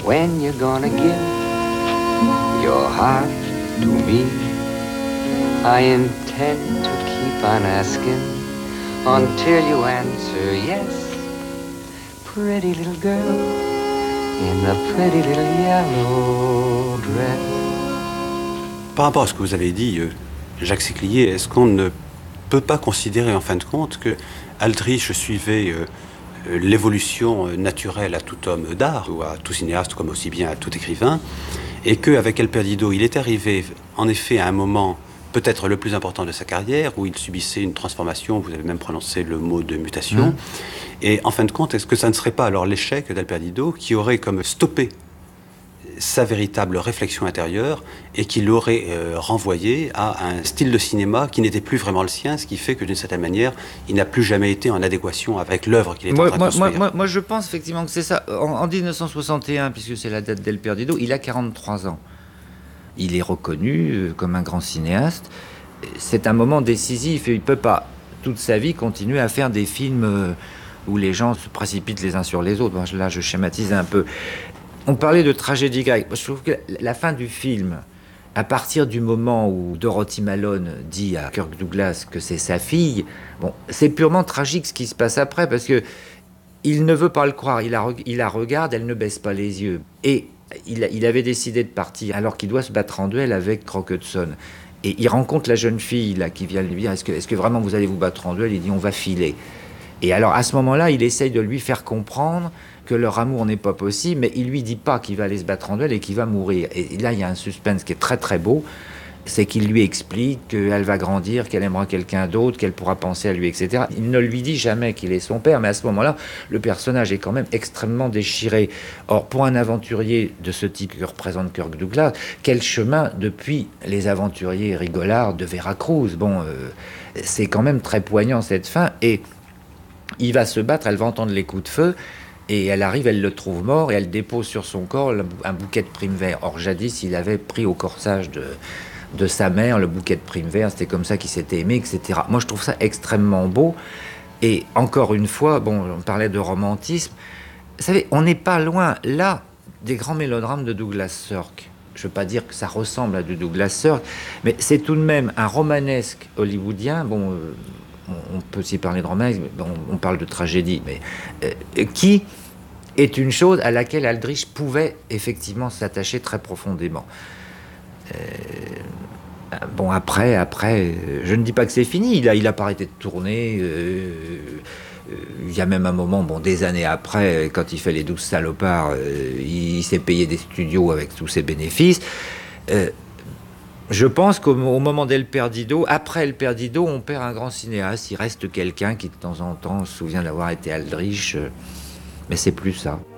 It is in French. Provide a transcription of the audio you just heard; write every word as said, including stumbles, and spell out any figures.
when you're gonna give your heart to me. I intend to keep on asking until you answer yes. Pretty little girl in the pretty little yellow dress. Par rapport à ce que vous avez dit, Jacques Séclier, est-ce qu'on ne peut pas considérer en fin de compte que Aldrich suivait euh, l'évolution naturelle à tout homme d'art, ou à tout cinéaste comme aussi bien à tout écrivain, et qu'avec El Perdido, il est arrivé en effet à un moment peut-être le plus important de sa carrière, où il subissait une transformation, vous avez même prononcé le mot de mutation, mmh. Et en fin de compte, est-ce que ça ne serait pas alors l'échec d'El Perdido qui aurait comme stoppé sa véritable réflexion intérieure et qui l'aurait euh, renvoyé à un style de cinéma qui n'était plus vraiment le sien, ce qui fait que d'une certaine manière, il n'a plus jamais été en adéquation avec l'œuvre qu'il est moi, en train moi, de construire. Moi, moi, moi, je pense effectivement que c'est ça. En, en dix-neuf cent soixante et un, puisque c'est la date d'El Perdido, il a quarante-trois ans. Il est reconnu euh, comme un grand cinéaste. C'est un moment décisif et il ne peut pas, toute sa vie, continuer à faire des films euh, où les gens se précipitent les uns sur les autres. Bon, là, je schématise un peu. On parlait de tragédie grecque. Je trouve que la fin du film, à partir du moment où Dorothy Malone dit à Kirk Douglas que c'est sa fille, bon, c'est purement tragique ce qui se passe après, parce que il ne veut pas le croire. Il la, il la regarde, elle ne baisse pas les yeux. Et il, il avait décidé de partir alors qu'il doit se battre en duel avec Rock Hudson. Et il rencontre la jeune fille là, qui vient lui dire est-ce que, est-ce que vraiment vous allez vous battre en duel? Il dit on va filer. Et alors à ce moment-là, il essaye de lui faire comprendre que leur amour n'est pas possible, mais il lui dit pas qu'il va aller se battre en duel et qu'il va mourir. Et là, il y a un suspense qui est très très beau, c'est qu'il lui explique qu'elle va grandir, qu'elle aimera quelqu'un d'autre, qu'elle pourra penser à lui, et cetera. Il ne lui dit jamais qu'il est son père, mais à ce moment-là, le personnage est quand même extrêmement déchiré. Or, pour un aventurier de ce type que représente Kirk Douglas, quel chemin depuis les aventuriers rigolards de Veracruz. Bon, euh, c'est quand même très poignant cette fin, et il va se battre, elle va entendre les coups de feu, et elle arrive, elle le trouve mort, et elle dépose sur son corps un bouquet de primes verts. Or, jadis, il avait pris au corsage de, de sa mère le bouquet de primes verts, c'était comme ça qu'il s'était aimé, et cetera. Moi, je trouve ça extrêmement beau. Et encore une fois, bon, on parlait de romantisme. Vous savez, on n'est pas loin, là, des grands mélodrames de Douglas Sirk. Je ne veux pas dire que ça ressemble à du Douglas Sirk, mais c'est tout de même un romanesque hollywoodien, bon... Euh, on peut aussi parler de romanesque, mais bon, on parle de tragédie, mais euh, qui est une chose à laquelle Aldrich pouvait effectivement s'attacher très profondément. Euh, bon, après, après, je ne dis pas que c'est fini, il a, il a pas arrêté de tourner, euh, euh, il y a même un moment, bon, des années après, quand il fait Les Douze Salopards, euh, il, il s'est payé des studios avec tous ses bénéfices. Euh, Je pense qu'au moment d'El Perdido, après El Perdido, on perd un grand cinéaste. Il reste quelqu'un qui, de temps en temps, se souvient d'avoir été Aldrich, mais c'est plus ça.